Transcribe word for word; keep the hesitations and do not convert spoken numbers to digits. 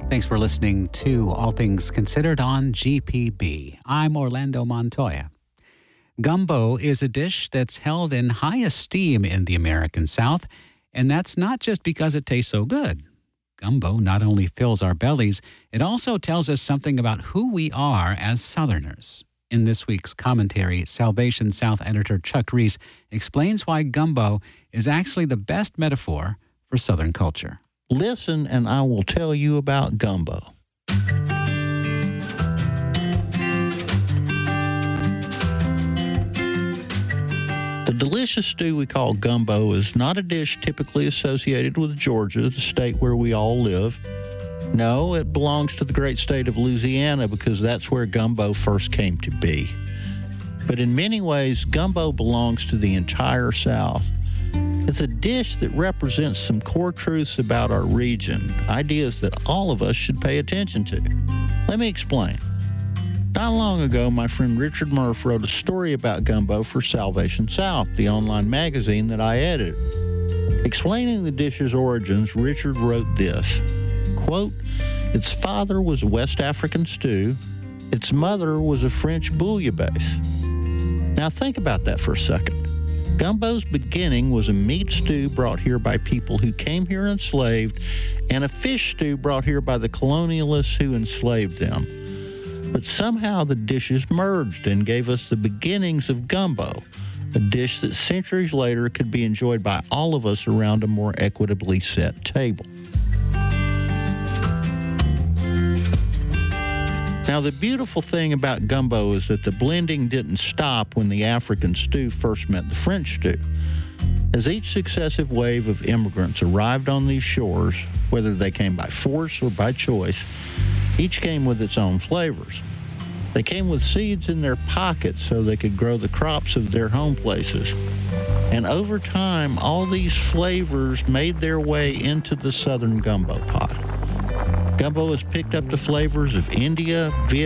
Thanks for listening to All Things Considered on G P B. I'm Orlando Montoya. Gumbo is a dish that's held in high esteem in the American South, and that's not just because it tastes so good. Gumbo not only fills our bellies, it also tells us something about who we are as Southerners. In this week's commentary, Salvation South editor Chuck Reese explains why gumbo is actually the best metaphor for Southern culture. Listen, and I will tell you about gumbo. The delicious stew we call gumbo is not a dish typically associated with Georgia, the state where we all live. No, it belongs to the great state of Louisiana because that's where gumbo first came to be. But in many ways, gumbo belongs to the entire South. It's a dish that represents some core truths about our region, ideas that all of us should pay attention to. Let me explain. Not long ago, my friend Richard Murph wrote a story about gumbo for Salvation South, the online magazine that I edit. Explaining the dish's origins, Richard wrote this, quote, "Its father was a West African stew. Its mother was a French bouillabaisse." Now think about that for a second. Gumbo's beginning was a meat stew brought here by people who came here enslaved, and a fish stew brought here by the colonialists who enslaved them. But somehow the dishes merged and gave us the beginnings of gumbo, a dish that centuries later could be enjoyed by all of us around a more equitably set table. Now, the beautiful thing about gumbo is that the blending didn't stop when the African stew first met the French stew. As each successive wave of immigrants arrived on these shores, whether they came by force or by choice, each came with its own flavors. They came with seeds in their pockets so they could grow the crops of their home places. And over time, all these flavors made their way into the Southern gumbo pot. Gumbo has picked up the flavors of India, Vietnam,